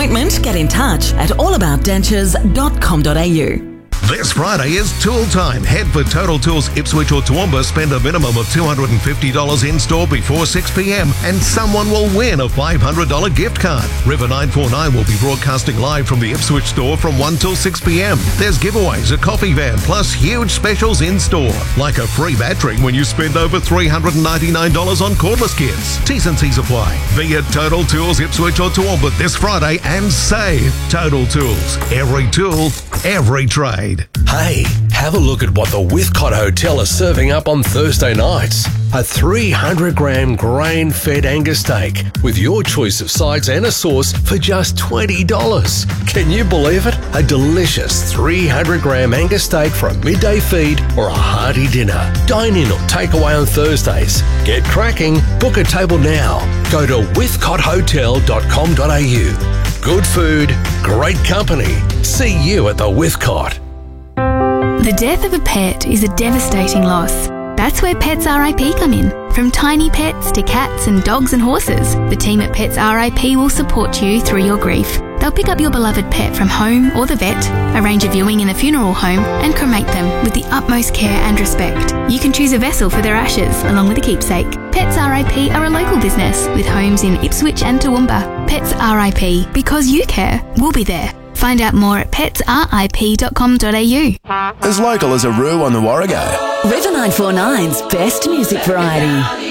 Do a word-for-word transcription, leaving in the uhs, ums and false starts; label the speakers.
Speaker 1: appointment, get in touch at all about dentures dot com dot a u.
Speaker 2: This Friday is tool time. Head for Total Tools Ipswich or Toowoomba, spend a minimum of two hundred fifty dollars in-store before six p.m. and someone will win a five hundred dollars gift card. River nine forty-nine will be broadcasting live from the Ipswich store from one till six p.m. There's giveaways, a coffee van, plus huge specials in-store, like a free battery when you spend over three hundred ninety-nine dollars on cordless kits. T's and C's apply. Be at Total Tools Ipswich or Toowoomba this Friday and save. Total Tools. Every tool, every trade.
Speaker 3: Hey, have a look at what the Withcott Hotel is serving up on Thursday nights. A three hundred gram grain-fed Angus steak with your choice of sides and a sauce for just twenty dollars. Can you believe it? A delicious three hundred gram Angus steak for a midday feed or a hearty dinner. Dine in or take away on Thursdays. Get cracking. Book a table now. Go to withcott hotel dot com dot a u. Good food, great company. See you at the Withcott.
Speaker 4: The death of a pet is a devastating loss. That's where Pets R I P come in. From tiny pets to cats and dogs and horses, the team at Pets R I P will support you through your grief. They'll pick up your beloved pet from home or the vet, arrange a viewing in a funeral home, and cremate them with the utmost care and respect. You can choose a vessel for their ashes, along with a keepsake. Pets R I P are a local business with homes in Ipswich and Toowoomba. Pets R I P, because you care, we'll be there. Find out more at pets r i p dot com dot a u.
Speaker 5: As local as a roux on the Warrego.
Speaker 1: River nine forty-nine's best music variety.